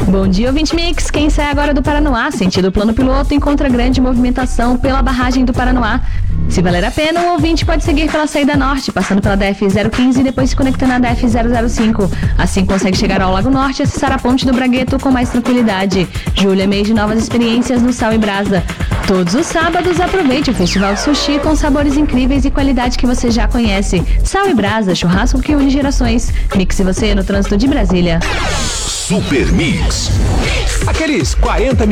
Bom dia, ouvinte Mix. Quem sai agora do Paranoá, sentido plano piloto, encontra grande movimentação pela barragem do Paranoá. Se valer a pena, o ouvinte pode seguir pela saída norte, passando pela DF-015 e depois se conectando à DF-005. Assim consegue chegar ao Lago Norte e acessar a Ponte do Bragueto com mais tranquilidade. Julho é mês de novas experiências no Sal e Brasa. Todos os sábados, aproveite o Festival Sushi com sabores incríveis e qualidade que você já conhece. Sal e Brasa, churrasco que une gerações. Mix e você no trânsito de Brasília. Super Mix. Aqueles 40